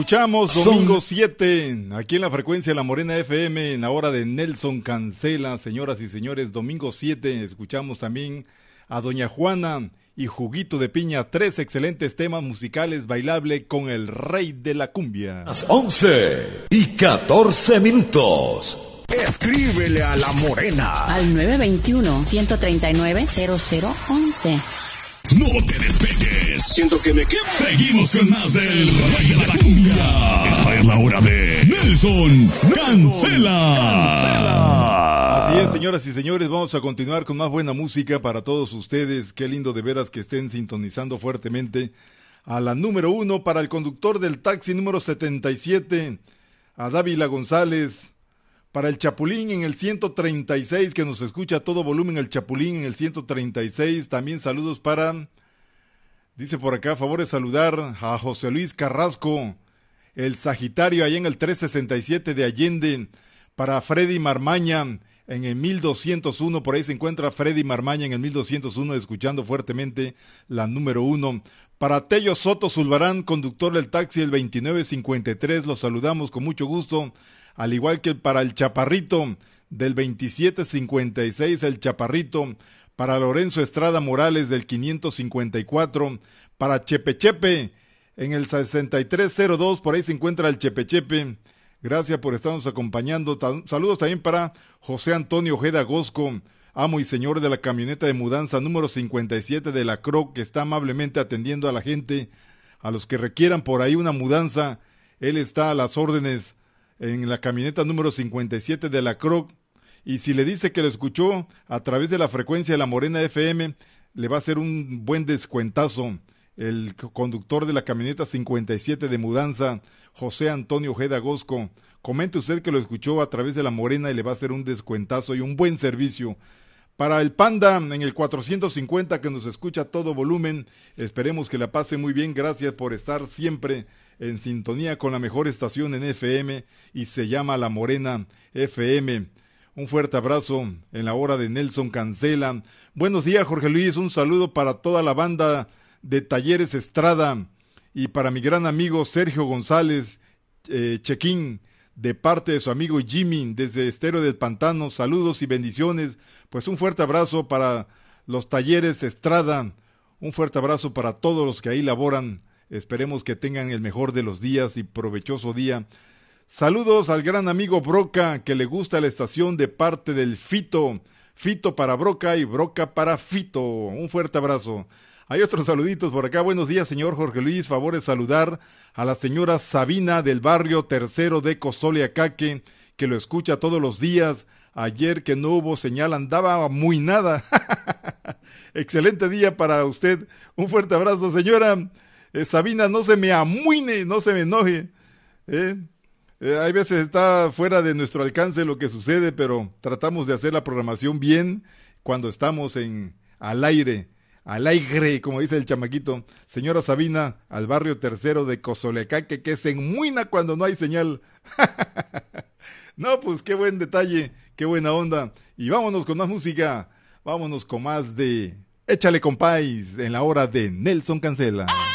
Escuchamos domingo 7, aquí en la frecuencia de La Morena FM, en la hora de Nelson Cancela, señoras y señores, domingo 7, escuchamos también a Doña Juana y Juguito de Piña, 3 excelentes temas musicales bailable con el rey de la cumbia. Las 11:14. Escríbele a La Morena al 921-139-0011. No te despegues. Siento que me quemo. Seguimos con más del rey de la cumbia. Esta es la hora de Nelson Cancela. Así es, señoras y señores, vamos a continuar con más buena música para todos ustedes. Qué lindo de veras que estén sintonizando fuertemente a la número 1 para el conductor del taxi número 77, a Dávila González. Para el Chapulín en el 136, que nos escucha a todo volumen, el Chapulín en el 136. También saludos para, dice por acá, favor de saludar a José Luis Carrasco, el Sagitario, allá en el 367 de Allende. Para Freddy Marmaña en el 1201, por ahí se encuentra Freddy Marmaña en el 1201, escuchando fuertemente la número 1. Para Tello Soto Zulbarán, conductor del taxi el 2953, los saludamos con mucho gusto. Al igual que para el Chaparrito del 2756, el Chaparrito, para Lorenzo Estrada Morales del 554, para Chepe Chepe en el 6302, por ahí se encuentra el Chepe Chepe. Gracias por estarnos acompañando. Saludos también para José Antonio Ojeda Gosco, amo y señor de la camioneta de mudanza número 57 de la CROC, que está amablemente atendiendo a la gente, a los que requieran por ahí una mudanza. Él está a las órdenes en la camioneta número 57 de la CROC, y si le dice que lo escuchó a través de la frecuencia de La Morena FM, le va a hacer un buen descuentazo. El conductor de la camioneta 57 de mudanza, José Antonio Ojeda Gosco, comente usted que lo escuchó a través de La Morena y le va a hacer un descuentazo y un buen servicio. Para el Panda en el 450, que nos escucha a todo volumen, esperemos que la pase muy bien. Gracias por estar siempre en sintonía con la mejor estación en FM, y se llama La Morena FM. Un fuerte abrazo en la hora de Nelson Cancela. Buenos días, Jorge Luis, un saludo para toda la banda de Talleres Estrada y para mi gran amigo Sergio González Chequín, de parte de su amigo Jimmy desde Estero del Pantano. Saludos y bendiciones. Pues un fuerte abrazo para los Talleres Estrada, un fuerte abrazo para todos los que ahí laboran. Esperemos que tengan el mejor de los días y provechoso día. Saludos al gran amigo Broca, que le gusta la estación, de parte del Fito. Fito para Broca y Broca para Fito. Un fuerte abrazo. Hay otros saluditos por acá. Buenos días, señor Jorge Luis. Favor de saludar a la señora Sabina del barrio Tercero de Cozoleacaque, que lo escucha todos los días. Ayer que no hubo señal andaba muy nada. Excelente día para usted. Un fuerte abrazo, señora Sabina. No se me amuine, no se me enoje. Hay veces está fuera de nuestro alcance lo que sucede, pero tratamos de hacer la programación bien cuando estamos al aire, como dice el chamaquito. Señora Sabina, al barrio Tercero de Cozoleacaque, que se enmuina cuando no hay señal. No, pues qué buen detalle, qué buena onda. Y vámonos con más música, vámonos con más de Échale Compáis en la hora de Nelson Cancela.